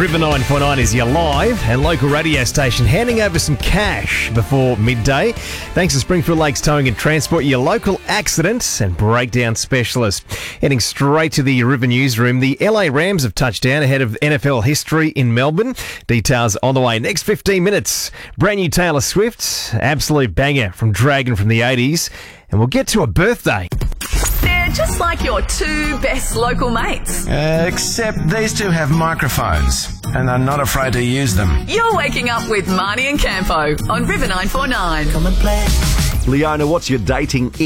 River 949 is your live and local radio station, handing over some cash before midday. Thanks to Springfield Lakes Towing and Transport, your local accident and breakdown specialist. Heading straight to the River newsroom, the LA Rams have touched down ahead of NFL history in Melbourne. Details on the way. Next 15 minutes, brand new Taylor Swift, absolute banger from Dragon from the 80s, and we'll get to a birthday. They're just like your two best local mates. Except these two have microphones and are not afraid to use them. You're waking up with Marnie and Campo on River 949. Leona, what's your dating